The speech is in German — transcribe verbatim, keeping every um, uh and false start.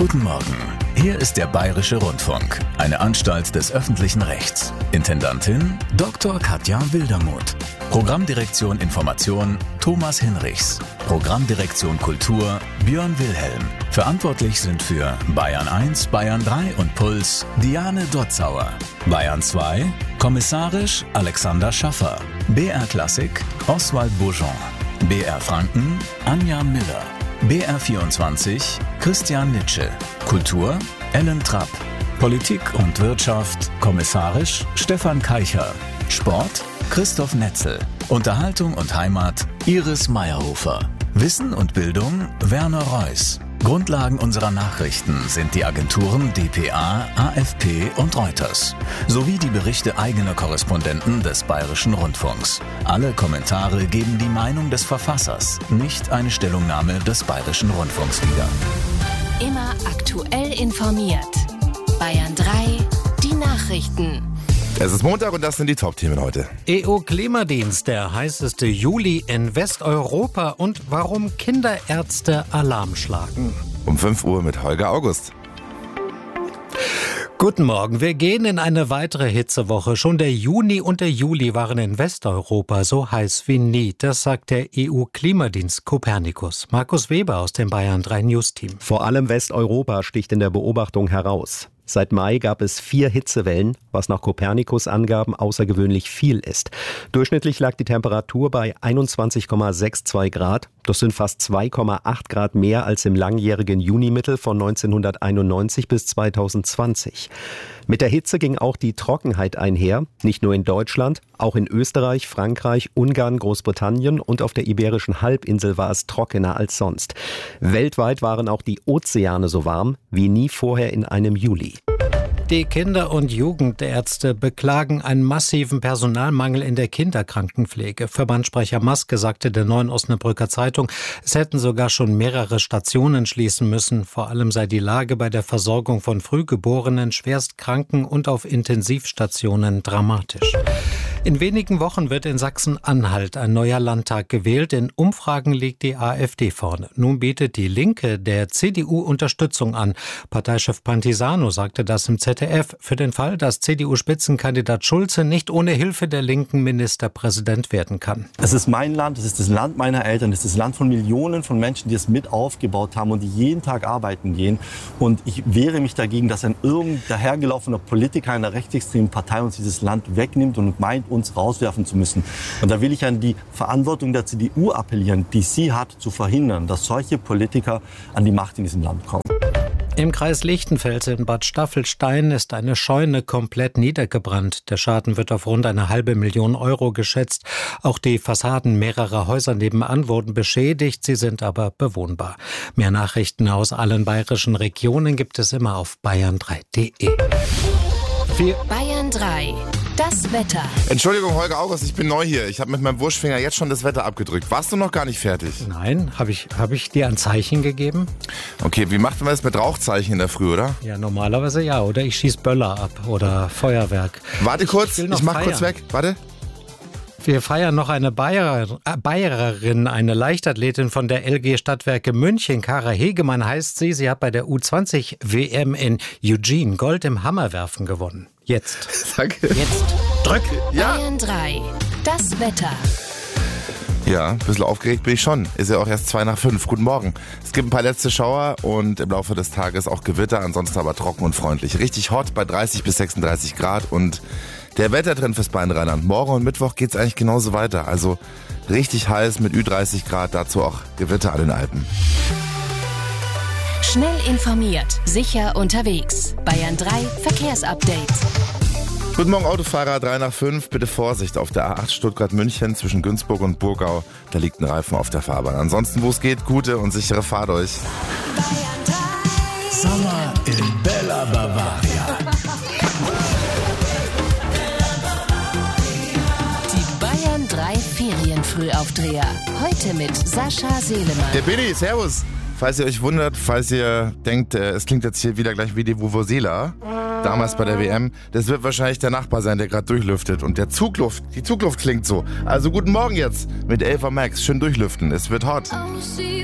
Guten Morgen. Hier ist der Bayerische Rundfunk, eine Anstalt des öffentlichen Rechts. Intendantin Doktor Katja Wildermuth. Programmdirektion Information Thomas Hinrichs. Programmdirektion Kultur Björn Wilhelm. Verantwortlich sind für Bayern eins, Bayern drei und Puls Diane Dotzauer. Bayern zwei, kommissarisch Alexander Schaffer. B R Klassik Oswald Bourgeon. B R Franken Anja Miller. B R vierundzwanzig Christian Nitsche. Kultur Ellen Trapp. Politik und Wirtschaft kommissarisch Stefan Keicher. Sport Christoph Netzel. Unterhaltung und Heimat Iris Meyerhofer. Wissen und Bildung Werner Reuss. Grundlagen unserer Nachrichten sind die Agenturen D P A, A F P und Reuters, sowie die Berichte eigener Korrespondenten des Bayerischen Rundfunks. Alle Kommentare geben die Meinung des Verfassers, nicht eine Stellungnahme des Bayerischen Rundfunks wieder. Immer aktuell informiert. Bayern drei, die Nachrichten. Es ist Montag und das sind die Top-Themen heute. E U-Klimadienst, der heißeste Juli in Westeuropa und warum Kinderärzte Alarm schlagen. Um fünf Uhr mit Holger August. Guten Morgen, wir gehen in eine weitere Hitzewoche. Schon der Juni und der Juli waren in Westeuropa so heiß wie nie. Das sagt der E U-Klimadienst Copernicus. Markus Weber aus dem Bayern drei News-Team. Vor allem Westeuropa sticht in der Beobachtung heraus. Seit Mai gab es vier Hitzewellen, was nach Copernicus-Angaben außergewöhnlich viel ist. Durchschnittlich lag die Temperatur bei einundzwanzig Komma zweiundsechzig Grad. Das sind fast zwei Komma acht Grad mehr als im langjährigen Junimittel von neunzehnhunderteinundneunzig bis zweitausendzwanzig. Mit der Hitze ging auch die Trockenheit einher, nicht nur in Deutschland, auch in Österreich, Frankreich, Ungarn, Großbritannien und auf der Iberischen Halbinsel war es trockener als sonst. Weltweit waren auch die Ozeane so warm wie nie vorher in einem Juli. Die Kinder- und Jugendärzte beklagen einen massiven Personalmangel in der Kinderkrankenpflege. Verbandssprecher Maske sagte der Neuen Osnabrücker Zeitung, es hätten sogar schon mehrere Stationen schließen müssen. Vor allem sei die Lage bei der Versorgung von Frühgeborenen, Schwerstkranken und auf Intensivstationen dramatisch. In wenigen Wochen wird in Sachsen-Anhalt ein neuer Landtag gewählt. In Umfragen liegt die AfD vorne. Nun bietet die Linke der C D U Unterstützung an. Parteichef Pantisano sagte das im Z D F. Für den Fall, dass C D U-Spitzenkandidat Schulze nicht ohne Hilfe der Linken Ministerpräsident werden kann. Es ist mein Land, es ist das Land meiner Eltern, es ist das Land von Millionen von Menschen, die es mit aufgebaut haben und die jeden Tag arbeiten gehen. Und ich wehre mich dagegen, dass ein irgendein dahergelaufener Politiker einer rechtsextremen Partei uns dieses Land wegnimmt und meint, uns rauswerfen zu müssen. Und da will ich an die Verantwortung der C D U appellieren, die sie hat, zu verhindern, dass solche Politiker an die Macht in diesem Land kommen. Im Kreis Lichtenfels in Bad Staffelstein ist eine Scheune komplett niedergebrannt. Der Schaden wird auf rund eine halbe Million Euro geschätzt. Auch die Fassaden mehrerer Häuser nebenan wurden beschädigt, sie sind aber bewohnbar. Mehr Nachrichten aus allen bayerischen Regionen gibt es immer auf bayern drei punkt de. Für Bayern drei. Das Wetter. Entschuldigung, Holger August, ich bin neu hier. Ich habe mit meinem Wurstfinger jetzt schon das Wetter abgedrückt. Warst du noch gar nicht fertig? Nein, habe ich, hab ich dir ein Zeichen gegeben? Okay, wie macht man das mit Rauchzeichen in der Früh, oder? Ja, normalerweise ja. Oder ich schieß Böller ab oder Feuerwerk. Warte kurz, ich, ich mach feiern. kurz weg. Warte. Wir feiern noch eine Bayer, äh, Bayererin, eine Leichtathletin von der L G Stadtwerke München. Kara Hegemann heißt sie. Sie hat bei der U zwanzig W M in Eugene Gold im Hammerwerfen gewonnen. Jetzt. Danke. Jetzt. Drück. Ja. Bayern drei. Das Wetter. Ja, ein bisschen aufgeregt bin ich schon. Ist ja auch erst zwei nach fünf. Guten Morgen. Es gibt ein paar letzte Schauer und im Laufe des Tages auch Gewitter, ansonsten aber trocken und freundlich. Richtig hot bei dreißig bis sechsunddreißig Grad und der Wettertrend fürs Bayern-Rheinland. Morgen und Mittwoch geht's eigentlich genauso weiter. Also richtig heiß mit Ü dreißig Grad, dazu auch Gewitter an den Alpen. Schnell informiert, sicher unterwegs. Bayern drei Verkehrsupdate. Guten Morgen Autofahrer, drei nach fünf. Bitte Vorsicht auf der A acht Stuttgart-München zwischen Günzburg und Burgau. Da liegt ein Reifen auf der Fahrbahn. Ansonsten, wo es geht, gute und sichere Fahrt euch. Sommer in Bella Bavaria. Die Bayern drei Ferienfrühaufdreher. Heute mit Sascha Selemann. Der Billy, servus. Falls ihr euch wundert, falls ihr denkt, äh, es klingt jetzt hier wieder gleich wie die Vuvuzela, damals bei der W M, das wird wahrscheinlich der Nachbar sein, der gerade durchlüftet. Und der Zugluft, die Zugluft klingt so. Also guten Morgen jetzt mit Elva Max, schön durchlüften, es wird hot.